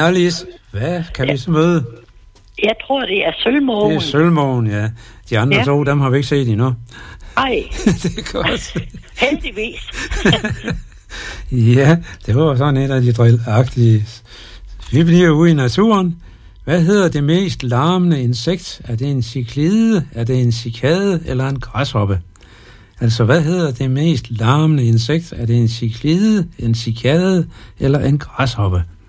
Nå, Lis, hvad kan vi så møde? Jeg tror, det er sølvmågen. Det er sølvmågen, ja. De andre to, dem har vi ikke set endnu. Ej. Det er godt. Heldigvis. Ja, det var sådan et af de drillagtige. Vi bliver ude i naturen. Hvad hedder det mest larmende insekt? Er det en ciklide, er det en cikade eller en græshoppe? Altså, hvad hedder det mest larmende insekt? Er det en ciklide, en cikade eller en græshoppe?